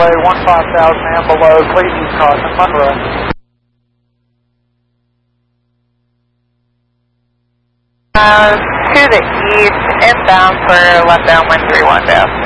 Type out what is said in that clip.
runway 15,000 and below, please use caution, Monroe. To the east, inbound for left down wind 31 down.